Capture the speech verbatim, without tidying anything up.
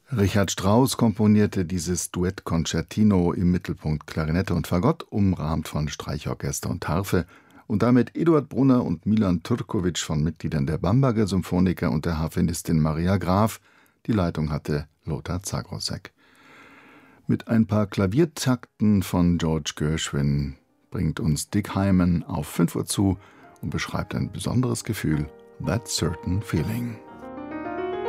Richard Strauss komponierte dieses Duett-Concertino im Mittelpunkt Klarinette und Fagott, umrahmt von Streichorchester und Harfe, und damit Eduard Brunner und Milan Turkovic von Mitgliedern der Bamberger Symphoniker und der Harfenistin Maria Graf. Die Leitung hatte Lothar Zagrosek. Mit ein paar Klaviertakten von George Gershwin bringt uns Dick Hyman auf fünf Uhr zu und beschreibt ein besonderes Gefühl, That Certain Feeling.